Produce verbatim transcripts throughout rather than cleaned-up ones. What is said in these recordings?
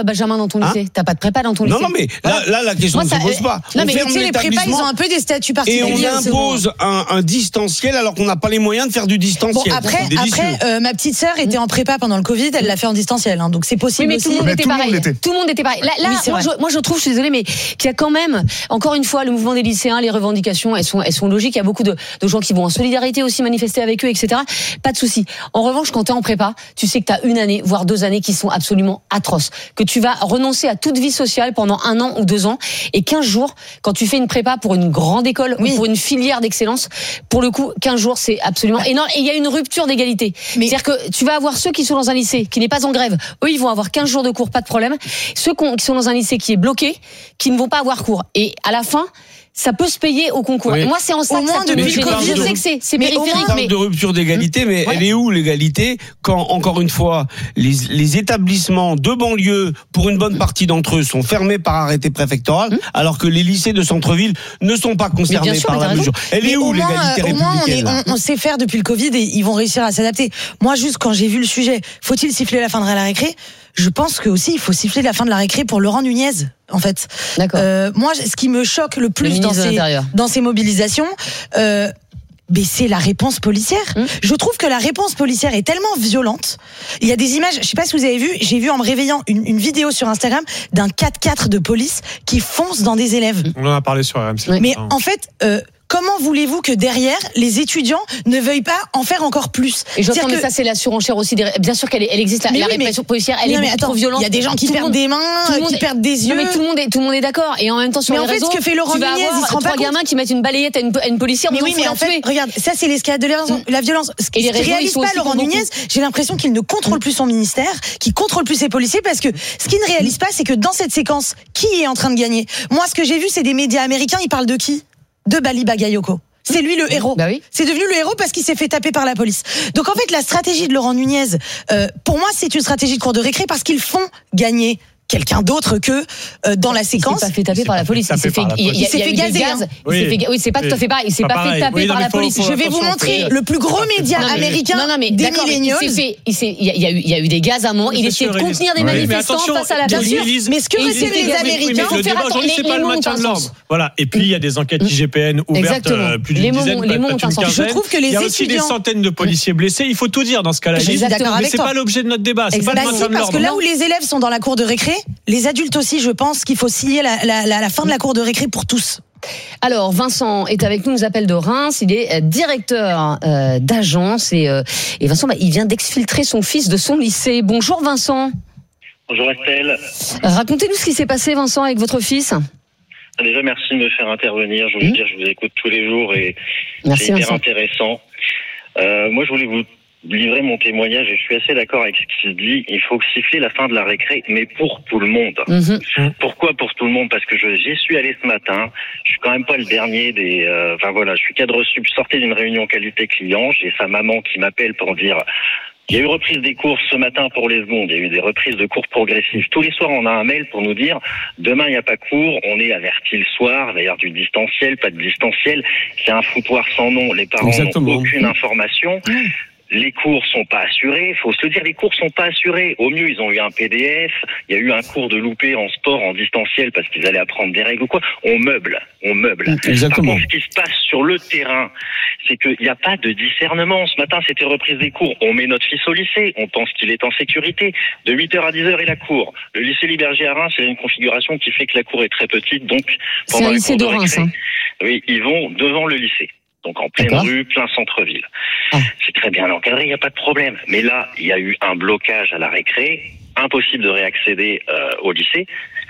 Benjamin, dans ton Hein lycée? T'as pas de prépa dans ton Non, lycée? non, mais là, là la question Moi, ne ça, se pose pas. Non, On mais ferme tu sais, les prépas, ils l'établissement ont un peu des statuts et particuliers. on impose un, un distanciel alors qu'on n'a pas les moyens de faire du Bon, distanciel. après, C'est délicieux. après euh, ma petite sœur était en prépa pendant le Covid, elle l'a fait en distanciel, hein, donc c'est Oui, possible mais aussi. tout le monde Mais était tout le monde pareil. l'était. Tout le monde était pareil. Là, là Oui, c'est moi, vrai. je, moi, je trouve, je suis désolée, mais qu'il y a quand même, encore une fois, le mouvement des lycéens, les revendications, elles sont, elles sont logiques. Il y a beaucoup de, de gens qui vont en solidarité aussi manifester avec eux, et cetera. Pas de souci. En revanche, quand t'es en prépa, tu sais que t'as une année, voire deux années qui sont absolument atroces. Que tu vas renoncer à toute vie sociale pendant un an ou deux ans. Et quinze jours, quand tu fais une prépa pour une grande école Oui. ou pour une filière d'excellence, pour le coup, quinze jours, c'est absolument énorme. Et il y a une rupture d'égalité. Mais- C'est-à-dire que tu vas avoir ceux qui sont dans un lycée qui n'est pas en grève. Eux, ils vont avoir quinze jours de cours, pas de problème. Ceux qui sont dans un lycée qui est bloqué, qui ne vont pas avoir cours. Et à la fin, ça peut se payer au concours. Oui. Et moi, c'est en ça Au que moins, ça peut me depuis le gêner. Covid, Je sais que c'est, c'est mais au périphérique, On parle mais de rupture d'égalité, mais Ouais. elle est où l'égalité quand, encore une fois, les, les établissements de banlieue, pour une bonne partie d'entre eux, sont fermés par arrêté préfectoral, Hum. alors que les lycées de centre-ville ne sont pas concernés bien sûr, par mais la t'as raison. mesure. Elle Mais est au où moins, l'égalité euh, au moins, on, est- républicaine là on, on sait faire depuis le Covid et ils vont réussir à s'adapter. Moi, juste quand j'ai vu le sujet, faut-il siffler la fin de la récré? Je pense que aussi il faut siffler la fin de la récré pour Laurent Nunez, en fait. D'accord. Euh, moi, ce qui me choque le Le plus dans ministre de ces, l'Intérieur. dans ces mobilisations, euh, mais c'est la réponse policière. Hum. Je trouve que la réponse policière est tellement violente. Il y a des images, je sais pas si vous avez vu, j'ai vu en me réveillant une, une vidéo sur Instagram d'un quatre-quatre de police qui fonce dans des élèves. On en a parlé sur R M C. Oui. Mais Hein. en fait, euh, comment voulez-vous que derrière, les étudiants ne veuillent pas en faire encore plus? Et j'entends, C'est-à-dire mais que- ça, c'est la surenchère aussi. Des... Bien sûr qu'elle est- elle existe, la, Mais la oui, mais- répression policière, elle Non, est mais beaucoup attends, trop violente. il y a des gens qui Tout le perdent monde- des mains, tout le euh, monde qui est- perdent des yeux. Non, mais tout le monde est, tout le monde est d'accord. Et en même temps, sur Mais les en fait, réseaux, ce que fait Laurent tu vas Nunez, avoir il se rend trois pas gamins qui mettent une balayette à une, à une policière. Mais en oui, disant, mais faut en la fait, tuer. regarde, ça c'est l'escalade de la violence. La violence. Ce Et les qui réseaux, ils réalise sont pas aussi Laurent pour Nunez, beaucoup. j'ai l'impression qu'il ne contrôle plus son ministère, qu'il contrôle plus ses policiers, parce que ce qu'il ne réalise pas, c'est que dans cette séquence, qui est en train de gagner? Moi, ce que j'ai vu, c'est des médias américains, ils parlent de qui? De Bali Bagayoko. C'est lui le héros. Bah oui. C'est devenu le héros parce qu'il s'est fait taper par la police. Donc en fait, la stratégie de Laurent Nunez, euh, pour moi, c'est une stratégie de cour de récré parce qu'ils font gagner quelqu'un d'autre que euh, dans la Il s'est séquence. pas fait taper s'est par pas la fait police. Il s'est taper fait, par la il y a- police. il y a Il s'est fait eu des gazer, gaz. hein. Il s'est Oui. fait- Oui, c'est pas tout à fait pareil. Il s'est Pas pas fait pareil. taper Oui, non, par mais la faut- police. faut- Je vais vous attention, montrer c'est- le plus gros média Non, mais- américain non, non, mais des d'accord, mais il millennials. s'est fait, il s'est, il y a, il y a eu, il y a eu des gaz à un moment. Oui, Il bien essayait sûr, de contenir des oui, mais manifestants attention, face à la bien police. sûr. Mais ce que Et il retiennent s'est les gazé. Oui, mais Américains, faut le faire débat attention. aujourd'hui, c'est Les- pas les le mots ont maintien un de sens. l'ordre. Voilà. Et puis, il y a des enquêtes I G P N ouvertes, Exactement. euh, plus d'une Les mots- dizaine, les mots ont peut-être un une sens. quinzaine. Je trouve que les Il y a aussi des étudiants- centaines de policiers blessés. Il faut tout dire dans ce cas-là. Je suis Yves. d'accord Mais avec c'est toi. pas l'objet de notre débat. C'est pas Bah le si, maintien de parce que l'ordre. là où les élèves sont dans la cour de récré, les adultes aussi, je pense qu'il faut signer la, la, la, la fin de la cour de récré pour tous. Alors, Vincent est avec nous, nous appelle de Reims. Il est euh, directeur euh, d'agence et, euh, et Vincent, bah, il vient d'exfiltrer son fils de son lycée. Bonjour Vincent. Bonjour Estelle. Euh, Racontez-nous ce qui s'est passé, Vincent, avec votre fils. Déjà, merci de me faire intervenir. Je voulais Mmh. dire, je vous écoute tous les jours et Merci c'est hyper Vincent. intéressant. Euh, moi, je voulais vous livrer mon témoignage et je suis assez d'accord avec ce qui se dit. Il faut siffler la fin de la récré, mais pour tout le monde. Mhm. Pourquoi pour tout le monde? Parce que je, j'y suis allé ce matin. Je suis quand même pas le dernier des. euh, Enfin voilà, je suis cadre sup. Je sortais d'une réunion qualité client. J'ai sa maman qui m'appelle pour dire. Il y a eu reprise des cours ce matin pour les secondes. Il y a eu des reprises de cours progressives. Tous les soirs, on a un mail pour nous dire demain, il n'y a pas cours. On est averti le soir. D'ailleurs, du distanciel, pas de distanciel. C'est un foutoir sans nom. Les parents Exactement. n'ont aucune information. Les cours sont pas assurés. Il faut se le dire, les cours sont pas assurés. Au mieux, ils ont eu un P D F. Il y a eu un cours de loupé en sport, en distanciel, parce qu'ils allaient apprendre des règles ou quoi. On meuble, on meuble. Exactement. Par contre, ce qui se passe sur le terrain, c'est qu'il n'y a pas de discernement. Ce matin, c'était reprise des cours. On met notre fils au lycée. On pense qu'il est en sécurité. De huit heures à dix heures, et la cour. Le lycée Liberger à Reims, c'est une configuration qui fait que la cour est très petite. Donc, C'est pendant un les lycée cours de de Reims. récré, Hein. oui, ils vont devant le lycée. Donc en pleine D'accord. rue, plein centre-ville. Ah. C'est très bien encadré, il n'y a pas de problème. Mais là, il y a eu un blocage à la récré, impossible de réaccéder euh, au lycée.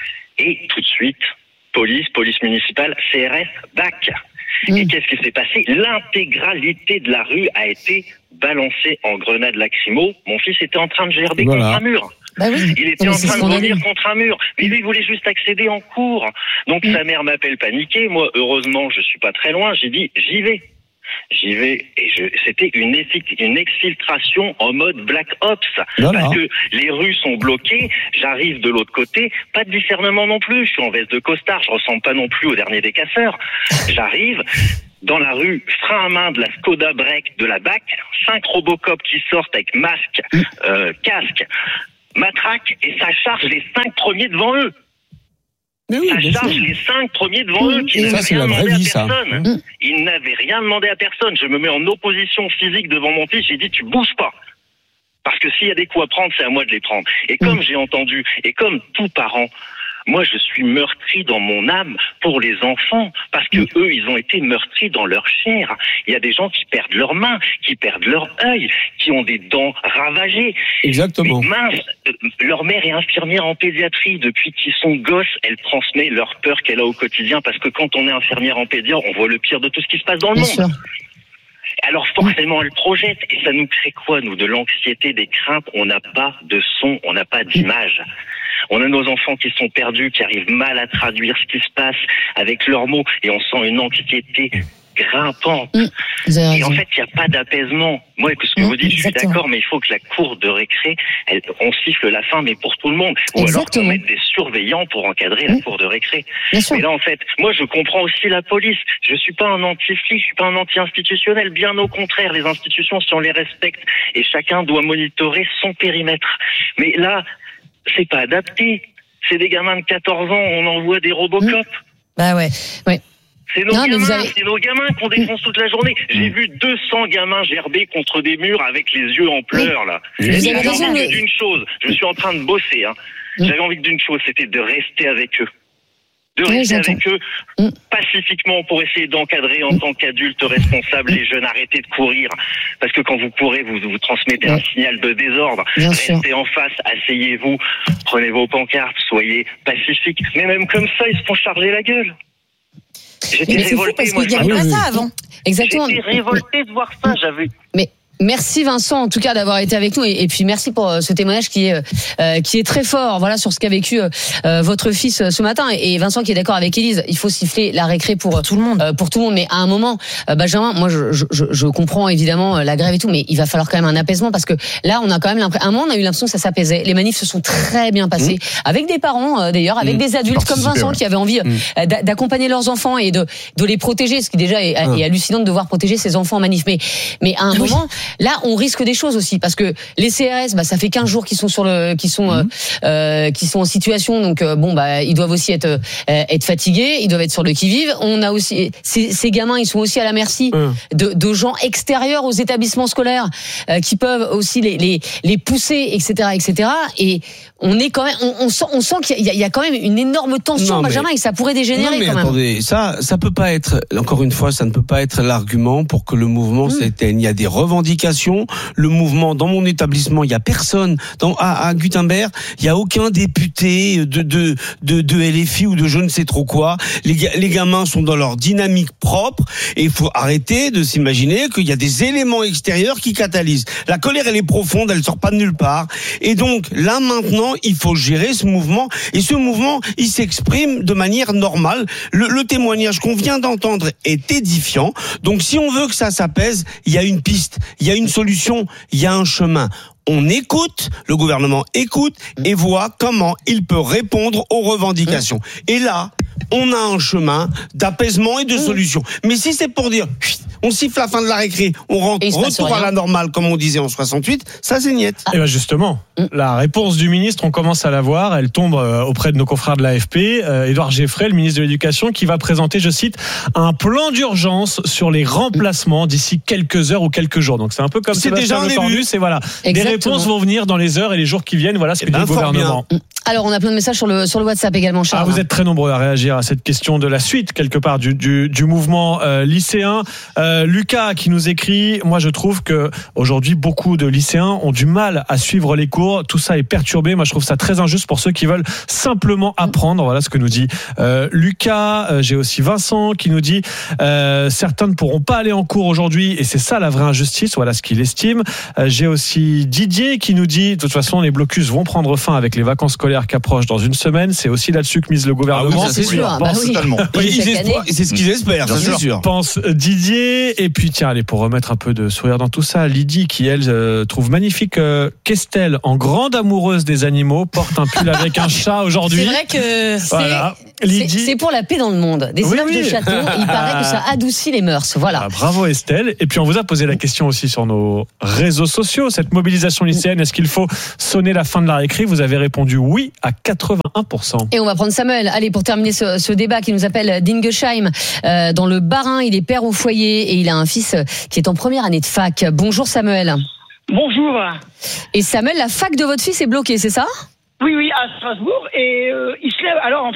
Et tout de suite, police, police municipale, C R S, B A C. Mm. Et qu'est-ce qui s'est passé? L'intégralité de la rue a été balancée en grenade lacrymo. Mon fils était en train de gerber Voilà. contre un mur. Bah oui. Il était Non, mais en c'est train de scandaleux. vomir contre un mur. Mais lui, il voulait juste accéder en cours. Donc, sa mère m'appelle paniqué. Moi, heureusement, je suis pas très loin. J'ai dit, j'y vais. J'y vais. Et je, c'était une, effi- une exfiltration en mode Black Ops. Voilà. Parce que les rues sont bloquées. J'arrive de l'autre côté. Pas de discernement non plus. Je suis en veste de costard. Je ressemble pas non plus au dernier des casseurs. J'arrive. Dans la rue, frein à main de la Skoda Break de la B A C, cinq Robocop qui sortent avec masque, euh, casque. matraque et ça charge les cinq premiers devant eux. Mais oui, ça bien charge sûr. les cinq premiers devant eux qui Ça, n'avaient c'est rien la vraie demandé vie, à ça. personne. Mmh. Ils n'avaient rien demandé à personne. Je me mets en opposition physique devant mon fils. J'ai dit, tu bouges pas. Parce que s'il y a des coups à prendre, c'est à moi de les prendre. Et comme j'ai entendu, et comme tout parent, moi je suis meurtri dans mon âme pour les enfants, parce que eux, ils ont été meurtris dans leur chair. Il y a des gens qui perdent leurs mains, qui perdent leur œil, qui ont des dents ravagées. Exactement. Mais mince, euh, leur mère est infirmière en pédiatrie. Depuis qu'ils sont gosses, elle transmet leur peur qu'elle a au quotidien, parce que quand on est infirmière en pédia, on voit le pire de tout ce qui se passe dans le Bien monde. sûr. Alors forcément, elle projette. Et ça nous crée quoi, nous? De l'anxiété, des craintes. On n'a pas de son, on n'a pas d'image. On a nos enfants qui sont perdus, qui arrivent mal à traduire ce qui se passe avec leurs mots. Et on sent une anxiété grimpante. Mmh, vous avez Et en raison. fait, il n'y a pas d'apaisement. Moi, avec ce que Mmh, vous dites, je suis exactement. d'accord, mais il faut que la cour de récré, elle, on siffle la fin, mais pour tout le monde. Ou Exactement. alors qu'on mette des surveillants pour encadrer la cour de récré. Bien sûr. Mais là, en fait, moi, je comprends aussi la police. Je suis pas un anti-flic, je suis pas un anti-institutionnel. Bien au contraire, les institutions, si on les respecte, et chacun doit monitorer son périmètre. Mais là, c'est pas adapté. C'est des gamins de quatorze ans, on envoie des Robocop. Bah ouais. C'est nos Non, mais gamins, vous avez- c'est nos gamins qu'on défonce toute la journée. J'ai vu deux cents gamins gerber contre des murs avec les yeux en pleurs, là. Vous avez J'avais raison, envie mais- d'une chose. Je suis en train de bosser, hein. Mm. J'avais envie d'une chose, c'était de rester avec eux. De Oui, rester j'entends. avec eux Mm. pacifiquement pour essayer d'encadrer en tant qu'adulte responsable les jeunes. Arrêtez de courir. Parce que quand vous courez, vous vous transmettez un Ouais. signal de désordre. Bien sûr. Restez en face, asseyez-vous, prenez vos pancartes, soyez pacifiques. Mais même comme ça, ils se font charger la gueule. J'étais Mais c'est fou révolté, parce moi. qu'il n'y je avait Ah pas oui, ça oui. avant. Exactement. J'étais révolté de voir ça. J'avais. Mais merci Vincent en tout cas d'avoir été avec nous et, et puis merci pour euh, ce témoignage qui est euh, qui est très fort, voilà, sur ce qu'a vécu euh, votre fils euh, ce matin. Et, et Vincent qui est d'accord avec Élise, il faut siffler la récré pour, Tout le monde. euh, pour tout le monde. Mais à un moment, euh, Benjamin, moi je, je, je- je comprends évidemment euh, la grève et tout, mais il va falloir quand même un apaisement parce que là on a quand même l'impression, à un moment on a eu l'impression que ça s'apaisait. Les manifs se sont très bien passés avec des parents euh, d'ailleurs, avec Mmh. des adultes comme Participer, Vincent ouais. qui avaient envie euh, d'a- d'accompagner leurs enfants et de de les protéger, ce qui déjà est, Mmh. est hallucinant de devoir protéger ses enfants en manif. Mais mais à un moment, là on risque des choses aussi parce que les C R S, bah ça fait quinze jours qu'ils sont sur le, qu'ils sont, euh, euh, qui sont en situation, donc euh, bon bah ils doivent aussi être euh, être fatigués, ils doivent être sur le qui-vive. On a aussi ces, ces gamins, ils sont aussi à la merci Hum. de, de gens extérieurs aux établissements scolaires euh, qui peuvent aussi les les, les pousser, et cetera, et cetera. Et on est quand même, on, on sent, on sent qu'il y a, il y a quand même une énorme tension, Non, mais- Benjamin, et que ça pourrait dégénérer Non, mais quand même. attendez, ça, ça peut pas être, encore une fois, ça ne peut pas être l'argument pour que le mouvement s'éteigne. Il y a des revendications. Le mouvement, dans mon établissement, il y a personne. Dans, à, à Gutenberg, il y a aucun député de, de, de, de L F I ou de je ne sais trop quoi. Les, ga- les gamins sont dans leur dynamique propre et il faut arrêter de s'imaginer qu'il y a des éléments extérieurs qui catalysent. La colère, elle est profonde, elle sort pas de nulle part. Et donc, là, maintenant, il faut gérer ce mouvement. Et ce mouvement, il s'exprime de manière normale. Le, le témoignage qu'on vient d'entendre est édifiant. Donc, si on veut que ça s'apaise, il y a une piste, il y a une solution, il y a un chemin. On écoute, le gouvernement écoute et voit comment il peut répondre aux revendications. Et là, on a un chemin d'apaisement et de solution. Mais si c'est pour dire, chut, on siffle la fin de la récré, on rentre, Et il se passe retour à rien. la normale, comme on disait en soixante-huit, ça c'est niette. Et bien justement, Mm. la réponse du ministre, on commence à la voir, elle tombe euh, auprès de nos confrères de l'A F P. Euh, Édouard Geffray, le ministre de l'Éducation, qui va présenter, je cite, un plan d'urgence sur les remplacements d'ici quelques heures ou quelques jours. Donc c'est un peu comme C'est Sébastien déjà un Lecornu, c'est voilà, des Exactement. réponses vont venir dans les heures et les jours qui viennent. Voilà ce que Eh dit ben, le fort gouvernement. Alors on a plein de messages sur le sur le WhatsApp également, Ah, Charles. vous êtes très nombreux à réagir à cette question de la suite, quelque part, du, du, du mouvement euh, lycéen. Euh, Lucas qui nous écrit, moi je trouve que aujourd'hui beaucoup de lycéens ont du mal à suivre les cours. Tout ça est perturbé. Moi je trouve ça très injuste pour ceux qui veulent simplement apprendre. Voilà ce que nous dit euh, Lucas. Euh, j'ai aussi Vincent qui nous dit euh, certains ne pourront pas aller en cours aujourd'hui et c'est ça la vraie injustice. Voilà ce qu'il estime. Euh, j'ai aussi Didier qui nous dit de toute façon les blocus vont prendre fin avec les vacances scolaires qui approchent dans une semaine. C'est aussi là-dessus que mise le gouvernement. Ah oui, ça, c'est sûr. Bah oui. Totalement. Oui, Chaque ils année. espèrent- c'est ce qu'ils espèrent, ça, Bien c'est sûr. sûr. Pense Didier. Et puis tiens, allez, pour remettre un peu de sourire dans tout ça, Lydie qui elle euh, trouve magnifique euh, qu'Estelle, en grande amoureuse des animaux, porte un pull avec un chat aujourd'hui. C'est vrai que Voilà. Lydie. C'est, c'est pour la paix dans le monde. Des Oui, images oui. de château, il paraît que ça adoucit les mœurs. Voilà. Ah, bravo Estelle. Et puis on vous a posé la question aussi sur nos réseaux sociaux. Cette mobilisation lycéenne, est-ce qu'il faut sonner la fin de la récré ? Vous avez répondu oui à quatre-vingt-un pour cent. Et on va prendre Samuel. Allez, pour terminer ce, ce débat qui nous appelle d'Ingesheim, euh, dans le Bas-Rhin, il est père au foyer et il a un fils qui est en première année de fac. Bonjour Samuel. Bonjour. Et Samuel, la fac de votre fils est bloquée, c'est ça ? Oui, oui, à Strasbourg. Et euh, il se lève. Alors, en